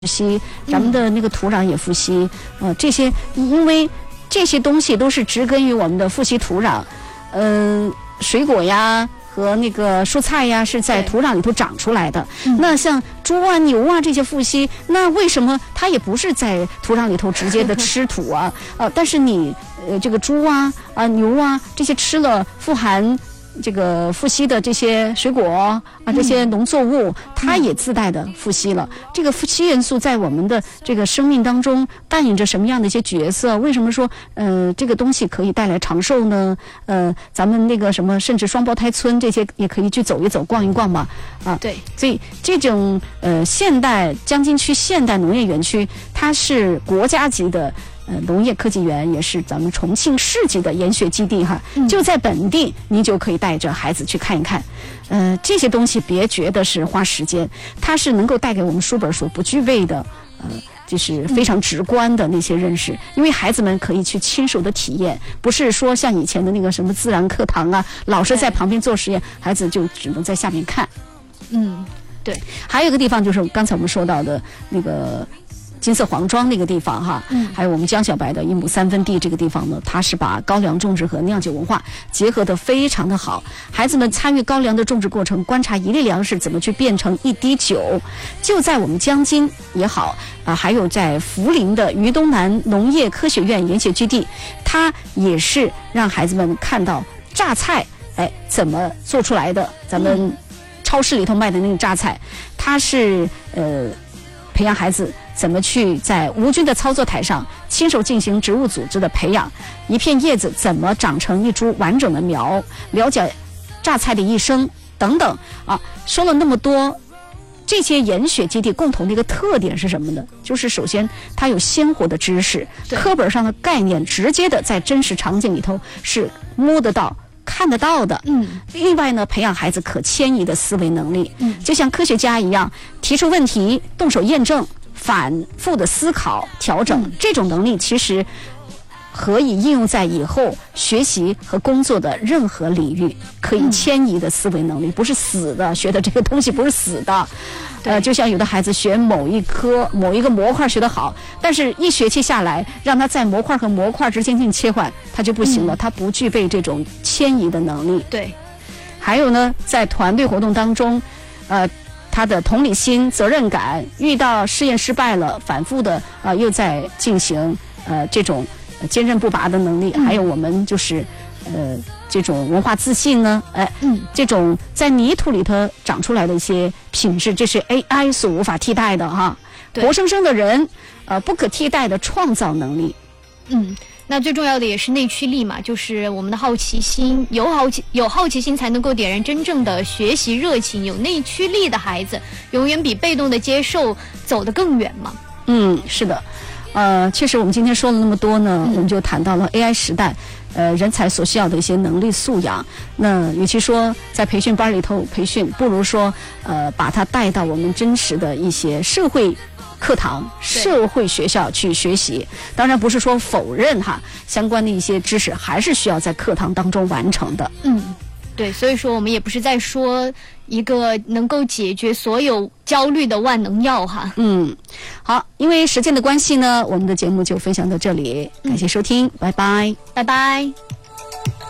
吸，咱们的那个土壤也富硒，这些因为这些东西都是植根于我们的富硒土壤，水果呀和那个蔬菜呀是在土壤里头长出来的。那像猪啊、牛啊这些富硒，那为什么它也不是在土壤里头直接的吃土啊？但是你这个猪啊、牛啊这些吃了富含这个富硒的这些水果啊，这些农作物，它也自带的富硒了。这个富硒元素在我们的这个生命当中扮演着什么样的一些角色？为什么说这个东西可以带来长寿呢？咱们那个什么，甚至双胞胎村这些也可以去走一走、逛一逛嘛。对，所以这种现代江津区现代农业园区，它是国家级的。农业科技园也是咱们重庆市级的研学基地哈，就在本地，你就可以带着孩子去看一看。这些东西别觉得是花时间，它是能够带给我们书本所不具备的，就是非常直观的那些认识，因为孩子们可以去亲手的体验，不是说像以前的那个什么自然课堂啊，老师在旁边做实验，孩子就只能在下面看。对。还有一个地方就是刚才我们说到的那个。金色黄庄那个地方哈，还有我们江小白的1亩3分地这个地方呢，它是把高粱种植和酿酒文化结合得非常的好。孩子们参与高粱的种植过程，观察一粒粮食怎么去变成一滴酒，就在我们江津也好还有在涪陵的渝东南农业科学院研学基地，它也是让孩子们看到榨菜怎么做出来的。咱们超市里头卖的那个榨菜，它是培养孩子怎么去在无菌的操作台上亲手进行植物组织的培养，一片叶子怎么长成一株完整的苗，了解榨菜的一生等等说了那么多，这些研学基地共同的一个特点是什么呢？就是首先它有鲜活的知识，课本上的概念直接的在真实场景里头是摸得到看得到的。另外呢，培养孩子可迁移的思维能力，就像科学家一样，提出问题，动手验证，反复的思考调整，这种能力其实可以应用在以后学习和工作的任何领域，可以迁移的思维能力，不是死的，学的这个东西不是死的。就像有的孩子学某一个模块学得好，但是一学期下来，让他在模块和模块之间进行切换，他就不行了，他不具备这种迁移的能力。对。还有呢，在团队活动当中，他的同理心、责任感，遇到试验失败了，反复的又在进行这种坚韧不拔的能力，还有我们就是这种文化自信呢，这种在泥土里头长出来的一些品质，这是 AI 所无法替代的哈。活生生的人，不可替代的创造能力。 那最重要的也是内驱力嘛，就是我们的好奇心，有好奇心才能够点燃真正的学习热情，有内驱力的孩子永远比被动的接受走得更远嘛。 是的。确实我们今天说了那么多呢，我们就谈到了 AI 时代人才所需要的一些能力素养。那与其说在培训班里头培训，不如说把它带到我们真实的一些社会课堂、社会学校去学习。当然不是说否认相关的一些知识还是需要在课堂当中完成的。 对，所以说我们也不是在说一个能够解决所有焦虑的万能药哈。 好，因为时间的关系呢，我们的节目就分享到这里，感谢收听，拜拜， 拜拜。